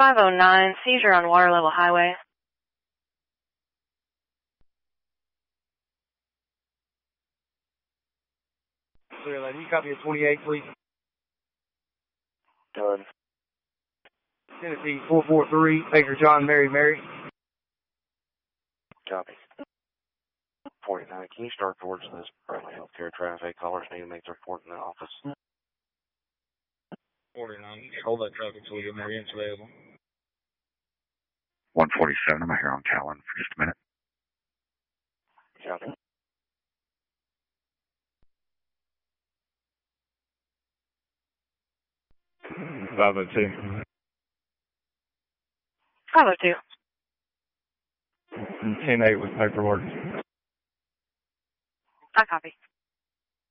509, seizure on Water Level Highway. Can you copy a 28, please? Done. Tennessee 443, Baker John, Mary. Copy. 49, can you start towards this Bradley Healthcare traffic? Callers need to make their report in the office. 49, hold that traffic till we get Marianne's available. 147, I'm here on Callan for just a minute. Copy. Five oh two. 502. 10-8 with paperwork. I copy.